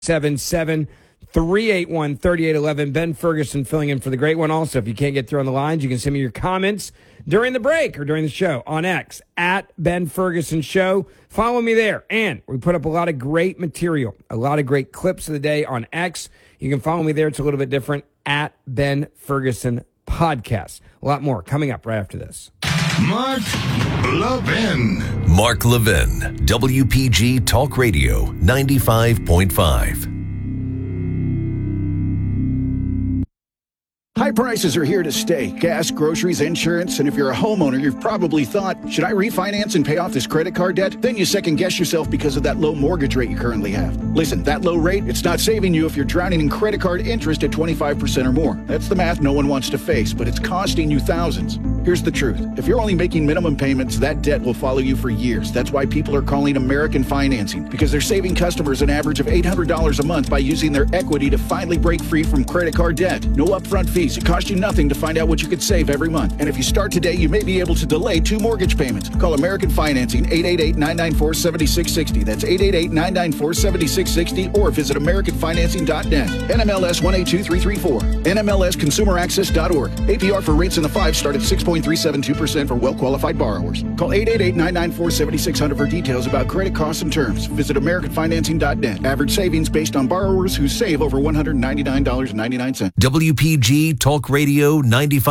877-381-3811. Ben Ferguson filling in for the great one. Also, if you can't get through on the lines, you can send me your comments during the break or during the show on X at Ben Ferguson Show. Follow me there. And we put up a lot of great material, a lot of great clips of the day on X. You can follow me there. It's a little bit different at Ben Ferguson Podcast. A lot more coming up right after this. Mark Levin. Mark Levin, WPG Talk Radio 95.5. High prices are here to stay. Gas, groceries, insurance, and if you're a homeowner, you've probably thought, should I refinance and pay off this credit card debt? Then you second guess yourself because of that low mortgage rate you currently have. Listen, that low rate, it's not saving you if you're drowning in credit card interest at 25% or more. That's the math no one wants to face, but it's costing you thousands. Here's the truth. If you're only making minimum payments, that debt will follow you for years. That's why people are calling American Financing, because they're saving customers an average of $800 a month by using their equity to finally break free from credit card debt. No upfront fees. It costs you nothing to find out what you could save every month. And if you start today, you may be able to delay 2 mortgage payments. Call American Financing, 888-994-7660. That's 888-994-7660, or visit AmericanFinancing.net. NMLS 182334. NMLSConsumerAccess.org. APR for rates in the 5 start at 6.372% for well-qualified borrowers. Call 888-994-7600 for details about credit costs and terms. Visit AmericanFinancing.net. Average savings based on borrowers who save over $199.99. WPG Talk Radio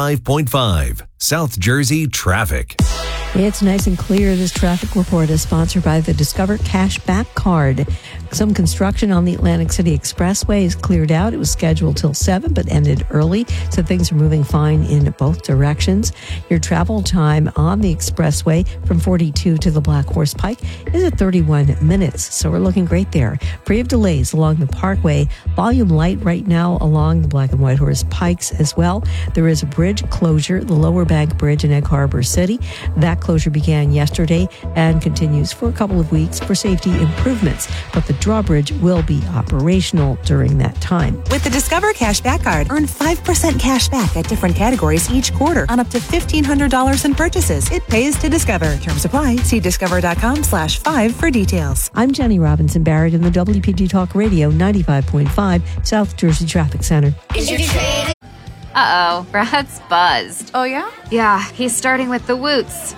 95.5. South Jersey Traffic. It's nice and clear. This traffic report is sponsored by the Discover Cashback Card. Some construction on the Atlantic City Expressway is cleared out. It was scheduled till 7, but ended early, so things are moving fine in both directions. Your travel time on the expressway from 42 to the Black Horse Pike is at 31 minutes, so we're looking great there. Free of delays along the Parkway. Volume light right now along the Black and White Horse Pikes as well. There is a bridge closure, the Lower Bank Bridge in Egg Harbor City. That closure began yesterday and continues for a couple of weeks for safety improvements, but the drawbridge will be operational during that time. With the Discover Cashback Card, earn 5% cash back at different categories each quarter on up to $1,500 in purchases. It pays to Discover. Terms apply. See discover.com/5 for details. I'm Jenny Robinson Barrett in the WPG Talk Radio 95.5 South Jersey Traffic Center. Is your trade? Uh-oh, Brad's buzzed. Oh, yeah? Yeah, he's starting with the woots.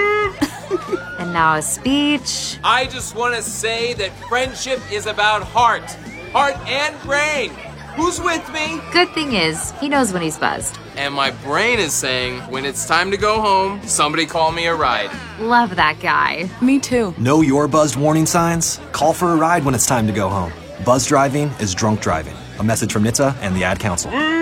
And now a speech. I just want to say that friendship is about heart and brain. Who's with me? Good thing is, he knows when he's buzzed. And my brain is saying, when it's time to go home, somebody call me a ride. Love that guy. Me too. Know your buzzed warning signs? Call for a ride when it's time to go home. Buzz driving is drunk driving. A message from NHTSA and the Ad Council.